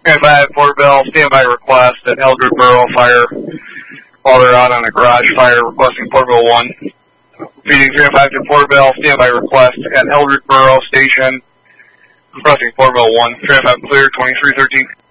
5, Port Bell, standby request at Eldred Borough Fire while they're out on a garage fire requesting Port Bell 1. Repeating 305 to Port Bell, standby request at Eldred Borough Station requesting Port Bell 1. 305 clear, 2313.